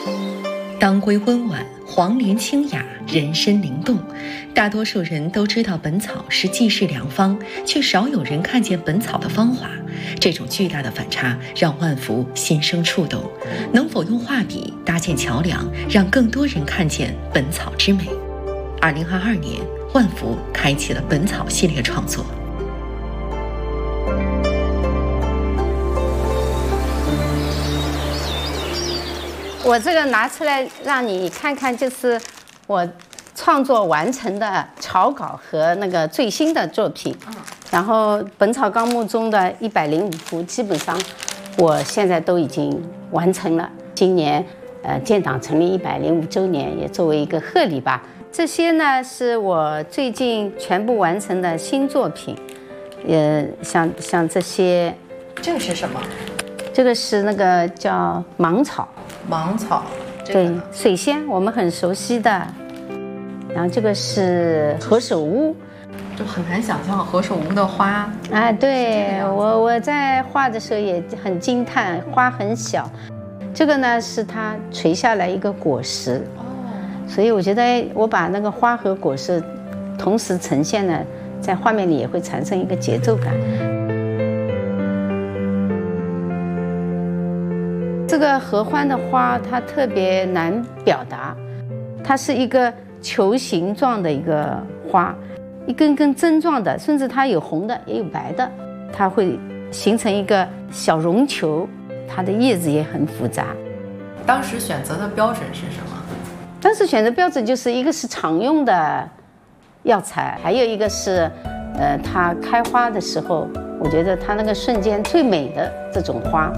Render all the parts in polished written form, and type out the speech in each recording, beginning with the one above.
当归温婉，黄连清雅，人参灵动。大多数人都知道本草是济世良方，却少有人看见本草的芳华。这种巨大的反差让万福心生触动。能否用画笔搭建桥梁，让更多人看见本草之美？2022年，万福开启了本草系列创作。 我这个拿出来让你看看，就是我创作完成的草稿和那个最新的作品。然后《本草纲目》中的105幅，基本上我现在都已经完成了。今年建党成立105周年，也作为一个贺礼吧。这些呢是我最近全部完成的新作品。像这些， 这个是什么？ 这个是那个叫芒草。 芒草， 对，水仙我们很熟悉的。然后这个是何首乌， 就很难想象何首乌的花。 啊，对，我在画的时候也很惊叹，花很小。这个呢是它垂下来一个果实，所以我觉得我把那个花和果实同时呈现呢，在画面里也会产生一个节奏感。这个合欢的花它特别难表达，它是一个球形状的一个花，一根根针状的，甚至它有红的也有白的，它会形成一个小绒球，它的叶子也很复杂。 当时选择的标准是什么？ 当时选择标准就是一个是常用的药材，还有一个是它开花的时候，我觉得它那个瞬间最美的这种花。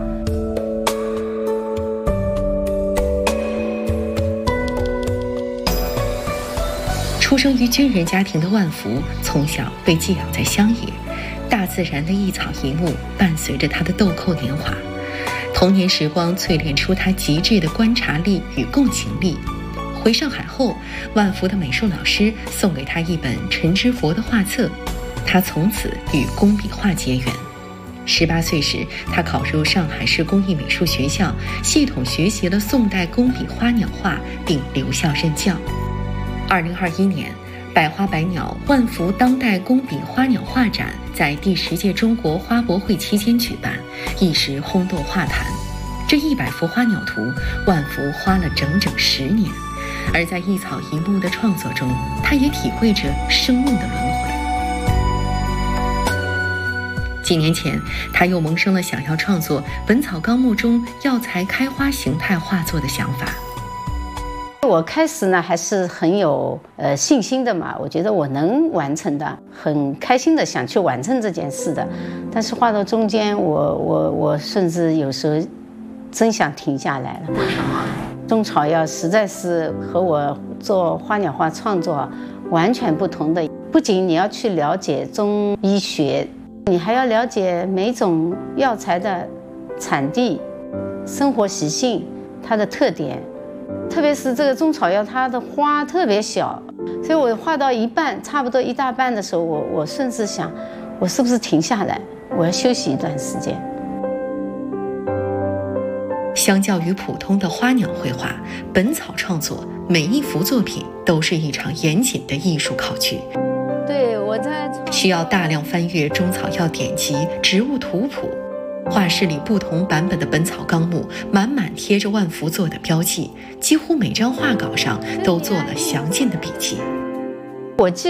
出生于军人家庭的万福，从小被寄养在乡野，大自然的一草一木伴随着他的豆蔻年华。童年时光淬炼出他极致的观察力与共情力。回上海后，万福的美术老师送给他一本陈之佛的画册，他从此与工笔画结缘。18岁时，他考入上海市工艺美术学校，系统学习了宋代工笔花鸟画，并留校任教。2021年，百花百鸟万福当代工笔花鸟画展在第10届中国花博会期间举办，一时轰动画坛。这100幅花鸟图，万福花了整整10年。而在一草一木的创作中，他也体会着生命的轮回。几年前，他又萌生了想要创作《本草纲目》中药材开花形态画作的想法。 我开始呢还是很有信心的嘛，我觉得我能完成的，很开心的想去完成这件事的。但是画到中间，我甚至有时候真想停下来了。 为什么？ 中草药实在是和我做花鸟画创作完全不同的。不仅你要去了解中医学，你还要了解每种药材的产地、生活习性、它的特点。特别是这个中草药，它的花特别小，所以我画到一半，差不多一大半的时候，我甚至想，我是不是停下来，我要休息一段时间。 相较于普通的花鸟绘画，本草创作每一幅作品都是一场严谨的艺术考据。 对，我在需要大量翻阅中草药典籍、植物图谱。画室里不同版本的《本草纲目》满满贴着万福做的标记，几乎每张画稿上都做了详尽的笔记。 我记